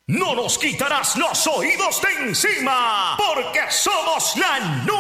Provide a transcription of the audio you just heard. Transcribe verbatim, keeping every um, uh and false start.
No nos quitarás los oídos de encima, porque somos la nube.